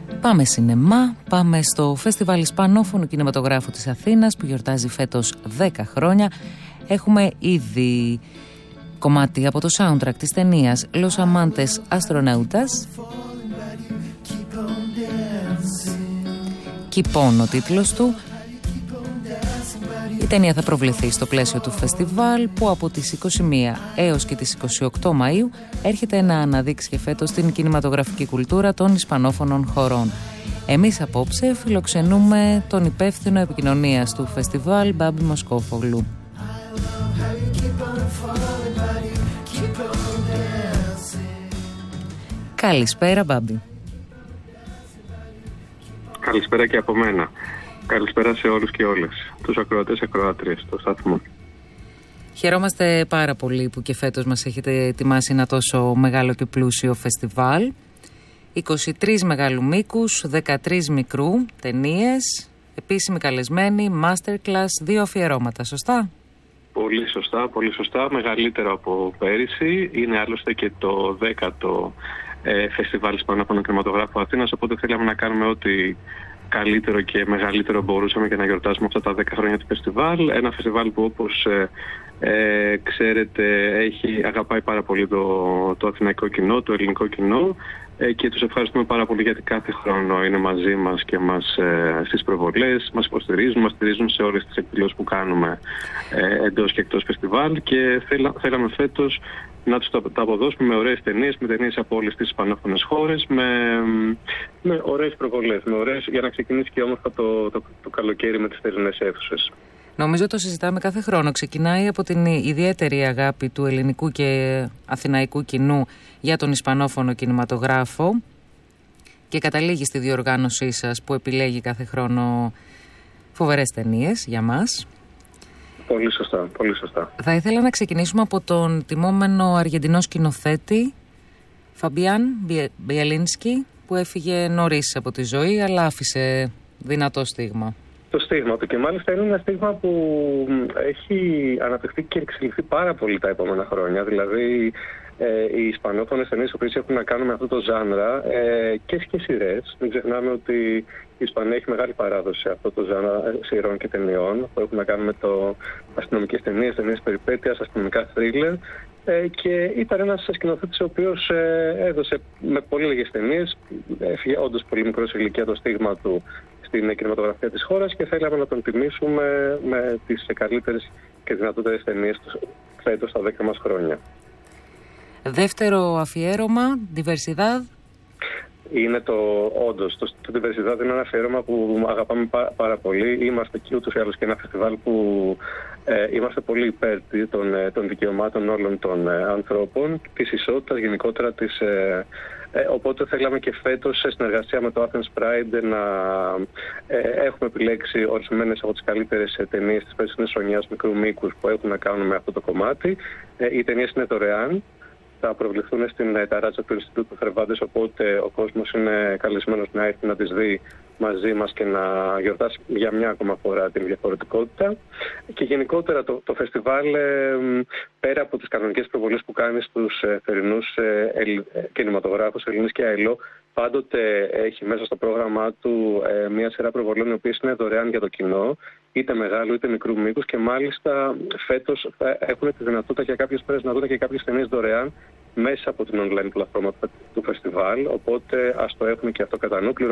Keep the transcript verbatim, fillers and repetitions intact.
Πάμε σινεμά, πάμε στο Φεστιβάλ Ισπανόφωνου Κινηματογράφου της Αθήνας που γιορτάζει φέτος δέκα χρόνια. Έχουμε ήδη κομμάτι από το soundtrack της ταινίας Los Amantes Astronautas. Keep On ο τίτλος του. Η ταινία θα προβληθεί στο πλαίσιο του φεστιβάλ που από τις είκοσι μία έως και τις είκοσι οκτώ Μαΐου έρχεται να αναδείξει και φέτος την κινηματογραφική κουλτούρα των ισπανόφωνων χωρών. Εμείς απόψε φιλοξενούμε τον υπεύθυνο επικοινωνίας του φεστιβάλ, Μπάμπη Μοσκόφογλου. Καλησπέρα, Μπάμπη. Καλησπέρα και από μένα. Καλησπέρα σε όλους και όλες, τους ακροατές ακροάτριες στο σταθμό. Χαιρόμαστε πάρα πολύ που και φέτος μας έχετε ετοιμάσει ένα τόσο μεγάλο και πλούσιο φεστιβάλ. είκοσι τρεις μεγάλου μήκους, δεκατρείς μικρού, ταινίες, επίσημοι καλεσμένοι, masterclass, δύο αφιερώματα, σωστά? Πολύ σωστά, πολύ σωστά, μεγαλύτερο από πέρυσι. Είναι άλλωστε και το δέκατο ε, φεστιβάλ Ισπανόφωνου Κινηματογράφου Αθήνας, οπότε θέλαμε να κάνουμε ό,τι καλύτερο και μεγαλύτερο μπορούσαμε και να γιορτάσουμε αυτά τα δέκα χρόνια του φεστιβάλ. Ένα φεστιβάλ που, όπως ε, ε, ξέρετε, έχει, αγαπάει πάρα πολύ το, το αθηναϊκό κοινό, το ελληνικό κοινό, ε, και τους ευχαριστούμε πάρα πολύ γιατί κάθε χρόνο είναι μαζί μας και μας ε, στις προβολές, μας υποστηρίζουν, μας στηρίζουν σε όλες τις εκδηλώσεις που κάνουμε ε, εντός και εκτός φεστιβάλ, και θέλα, θέλαμε φέτος να τους τα, τα αποδώσουμε με ωραίες ταινίες, με ταινίες από όλες τις ισπανόφωνες χώρες, με, με ωραίες προβολές, με ωραίες, για να ξεκινήσει και όμορφα το, το, το καλοκαίρι με τις θερινές αίθουσες. Νομίζω το συζητάμε κάθε χρόνο. Ξεκινάει από την ιδιαίτερη αγάπη του ελληνικού και αθηναϊκού κοινού για τον ισπανόφωνο κινηματογράφο και καταλήγει στη διοργάνωσή σας που επιλέγει κάθε χρόνο φοβερές ταινίες για μας. Πολύ σωστά, πολύ σωστά. Θα ήθελα να ξεκινήσουμε από τον τιμόμενο Αργεντινό σκηνοθέτη Φαμπιάν Μπιελίνσκι, που έφυγε νωρίς από τη ζωή αλλά άφησε δυνατό στίγμα. Το στίγμα του, και μάλιστα είναι ένα στίγμα που έχει αναπτυχθεί και εξελιχθεί πάρα πολύ τα επόμενα χρόνια. Δηλαδή ε, οι ισπανόφωνες ταινίες που έχουν να κάνουν με αυτό το ζάνρα ε, και, και σειρές. Μην ξεχνάμε ότι η Ισπανία έχει μεγάλη παράδοση σε αυτό το ζάνρα σειρών και ταινιών που έχουν να κάνουν με το αστυνομικές ταινίες, ταινίες περιπέτειας, αστυνομικά θρίλερ. Ε, και ήταν ένας σκηνοθέτης ο οποίος ε, έδωσε με πολύ λίγες ταινίες, έφυγε όντως πολύ μικρό σε ηλικία το στίγμα του στην κινηματογραφία της χώρας και θέλαμε να τον τιμήσουμε με τις καλύτερες και δυνατότερες ταινίες του φέτος στα δέκα μας χρόνια. Δεύτερο αφιέρωμα, Diversidad. Είναι το, όντως, το, το Diversidad είναι ένα αφιέρωμα που αγαπάμε πάρα, πάρα πολύ. Είμαστε και ούτως ή άλλως και ένα φεστιβάλ που ε, είμαστε πολύ υπέρ των, των δικαιωμάτων όλων των ε, ανθρώπων, της ισότητας γενικότερα της... Ε, Ε, οπότε θέλαμε και φέτος σε συνεργασία με το Athens Pride να ε, έχουμε επιλέξει ορισμένες από τις καλύτερες ταινίες της περσινής χρονιάς μικρού μήκους που έχουν να κάνουν με αυτό το κομμάτι. Ε, οι ταινίες είναι δωρεάν, θα προβληθούν στην ε, ταράτσα του Ινστιτούτου Θερβάντες, οπότε ο κόσμος είναι καλεσμένος να έρθει να τις δει μαζί μας και να γιορτάσει για μια ακόμα φορά την διαφορετικότητα. Και γενικότερα το, το φεστιβάλ, ε, πέρα από τις κανονικές προβολές που κάνει στους ε, θερινούς ε, ε, κινηματογράφους Ελληνής και ΑΕΛΟ, πάντοτε έχει μέσα στο πρόγραμμά του ε, μια σειρά προβολών οι οποίες είναι δωρεάν για το κοινό, είτε μεγάλου είτε μικρού μήκους, και μάλιστα φέτος θα έχουν τη δυνατότητα για κάποιες μέρες να δουν και κάποιες ταινίες δωρεάν μέσα από την online πλατφόρμα του φεστιβάλ, οπότε ας το έχουμε και αυτό κατά νου.